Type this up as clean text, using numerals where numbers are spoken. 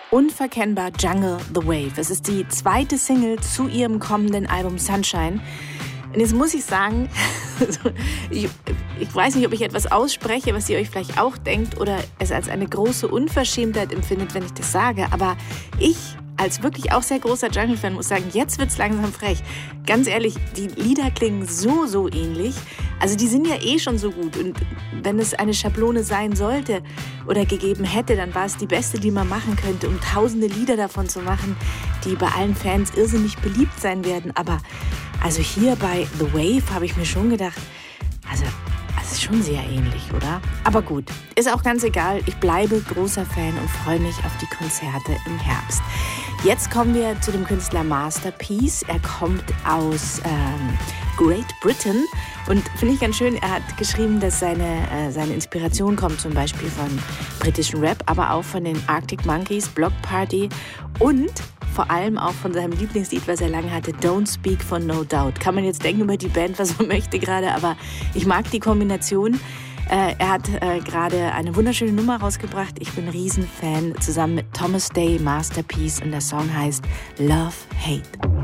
unverkennbar Jungle the Wave. Es ist die zweite Single zu ihrem kommenden Album Sunshine. Und jetzt muss ich sagen, ich weiß nicht, ob ich etwas ausspreche, was ihr euch vielleicht auch denkt oder es als eine große Unverschämtheit empfindet, wenn ich das sage, aber ich als wirklich auch sehr großer Jungle-Fan muss sagen, jetzt wird's langsam frech. Ganz ehrlich, die Lieder klingen so ähnlich. Also die sind ja eh schon so gut. Und wenn es eine Schablone sein sollte oder gegeben hätte, dann war es die beste, die man machen könnte, um tausende Lieder davon zu machen, die bei allen Fans irrsinnig beliebt sein werden. Aber also hier bei The Wave habe ich mir schon gedacht, also das ist schon sehr ähnlich, oder? Aber gut, ist auch ganz egal. Ich bleibe großer Fan und freue mich auf die Konzerte im Herbst. Jetzt kommen wir zu dem Künstler Masterpiece. Er kommt aus Great Britain und finde ich ganz schön, er hat geschrieben, dass seine Inspiration kommt zum Beispiel von britischen Rap, aber auch von den Arctic Monkeys, Block Party und vor allem auch von seinem Lieblingslied, was er lange hatte, Don't Speak von No Doubt. Kann man jetzt denken über die Band, was man möchte gerade, aber ich mag die Kombination. Er hat gerade eine wunderschöne Nummer rausgebracht. Ich bin ein Riesenfan, zusammen mit Thomas Day, Masterpiece, und der Song heißt Love Hate.